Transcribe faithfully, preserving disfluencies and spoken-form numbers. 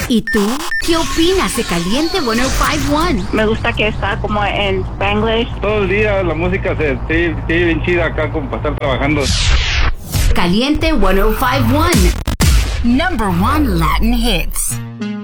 ¿Y tú? ¿Qué opinas de Caliente ciento cinco punto uno? Me gusta que está como en Spanglish. Todo el día la música se sigue bien chida acá como para estar trabajando. Caliente ciento cinco punto uno. Number one Latin hits.